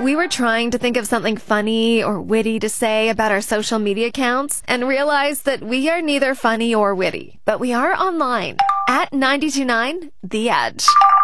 We were trying to think of something funny or witty to say about our social media accounts and realized that we are neither funny or witty, but we are online at 929 The Edge.